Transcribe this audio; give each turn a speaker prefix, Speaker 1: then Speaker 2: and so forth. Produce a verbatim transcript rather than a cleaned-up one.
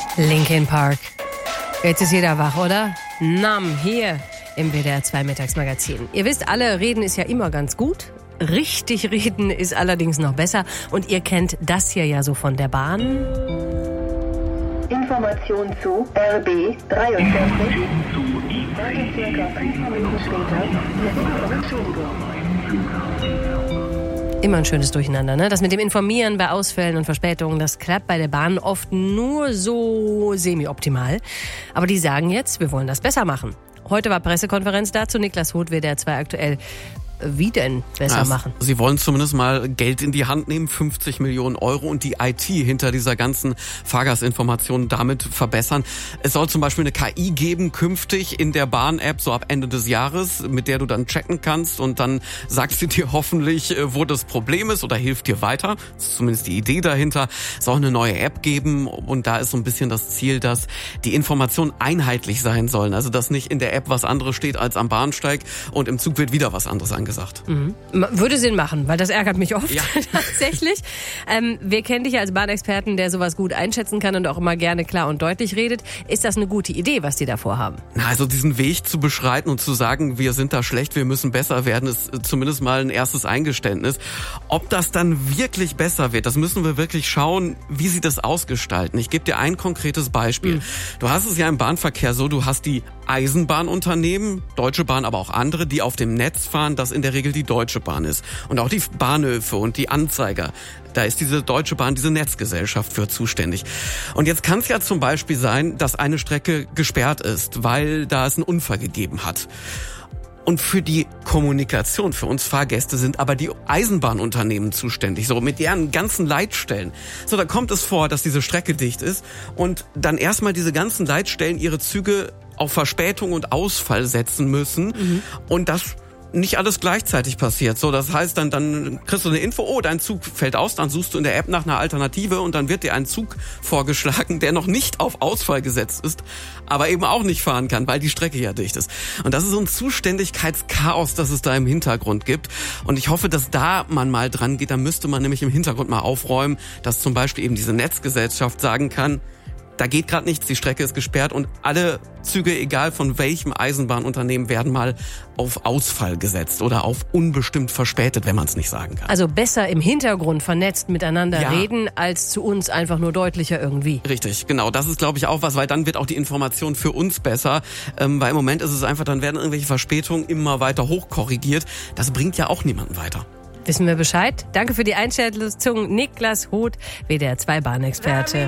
Speaker 1: Linkin Park. Jetzt ist jeder wach, oder? Nam, hier im W D R zwei Mittagsmagazin. Ihr wisst alle, reden ist ja immer ganz gut. Richtig reden ist allerdings noch besser. Und ihr kennt das hier ja so von der Bahn.
Speaker 2: Information zu R B dreiundvierzig. Circa fünf Minuten später.
Speaker 1: Immer ein schönes Durcheinander, ne? Das mit dem Informieren bei Ausfällen und Verspätungen, das klappt bei der Bahn oft nur so semi-optimal. Aber die sagen jetzt, wir wollen das besser machen. Heute war Pressekonferenz dazu. Niklas Huth, W D R zwei aktuell. Wie denn besser
Speaker 3: also,
Speaker 1: machen?
Speaker 3: Sie wollen zumindest mal Geld in die Hand nehmen, fünfzig Millionen Euro, und die I T hinter dieser ganzen Fahrgastinformation damit verbessern. Es soll zum Beispiel eine K I geben, künftig in der Bahn-App, so ab Ende des Jahres, mit der du dann checken kannst, und dann sagt sie dir hoffentlich, wo das Problem ist, oder hilft dir weiter. Das ist zumindest die Idee dahinter. Es soll eine neue App geben, und da ist so ein bisschen das Ziel, dass die Informationen einheitlich sein sollen. Also, dass nicht in der App was anderes steht als am Bahnsteig und im Zug wird wieder was anderes angesagt. Gesagt.
Speaker 1: Mhm. Würde Sinn machen, weil das ärgert mich oft,
Speaker 3: ja.
Speaker 1: tatsächlich. Ähm, wir kennen dich ja als Bahnexperten, der sowas gut einschätzen kann und auch immer gerne klar und deutlich redet. Ist das eine gute Idee, was die da vorhaben?
Speaker 3: Na, also diesen Weg zu beschreiten und zu sagen, wir sind da schlecht, wir müssen besser werden, ist zumindest mal ein erstes Eingeständnis. Ob das dann wirklich besser wird, das müssen wir wirklich schauen, wie sie das ausgestalten. Ich gebe dir ein konkretes Beispiel. Mhm. Du hast es ja im Bahnverkehr so, du hast die Eisenbahnunternehmen, Deutsche Bahn, aber auch andere, die auf dem Netz fahren, das in der Regel die Deutsche Bahn ist. Und auch die Bahnhöfe und die Anzeiger. Da ist diese Deutsche Bahn, diese Netzgesellschaft für zuständig. Und jetzt kann es ja zum Beispiel sein, dass eine Strecke gesperrt ist, weil da es einen Unfall gegeben hat. Und für die Kommunikation, für uns Fahrgäste, sind aber die Eisenbahnunternehmen zuständig, so mit deren ganzen Leitstellen. So, da kommt es vor, dass diese Strecke dicht ist und dann erstmal diese ganzen Leitstellen ihre Züge auf Verspätung und Ausfall setzen müssen. Mhm. Und das nicht alles gleichzeitig passiert. So, das heißt, dann, dann kriegst du eine Info, oh, dein Zug fällt aus, dann suchst du in der App nach einer Alternative und dann wird dir ein Zug vorgeschlagen, der noch nicht auf Ausfall gesetzt ist, aber eben auch nicht fahren kann, weil die Strecke ja dicht ist. Und das ist so ein Zuständigkeitschaos, das es da im Hintergrund gibt. Und ich hoffe, dass da man mal dran geht. Da müsste man nämlich im Hintergrund mal aufräumen, dass zum Beispiel eben diese Netzgesellschaft sagen kann, da geht gerade nichts, die Strecke ist gesperrt und alle Züge, egal von welchem Eisenbahnunternehmen, werden mal auf Ausfall gesetzt oder auf unbestimmt verspätet, wenn man es nicht sagen kann.
Speaker 1: Also besser im Hintergrund vernetzt miteinander
Speaker 3: ja.
Speaker 1: reden, als zu uns einfach nur deutlicher irgendwie.
Speaker 3: Richtig, genau. Das ist, glaube ich, auch was, weil dann wird auch die Information für uns besser. Ähm, weil im Moment ist es einfach, dann werden irgendwelche Verspätungen immer weiter hochkorrigiert. Das bringt ja auch niemanden weiter.
Speaker 1: Wissen wir Bescheid? Danke für die Einschätzung, Niklas Huth, W D R zwei Bahnexperte.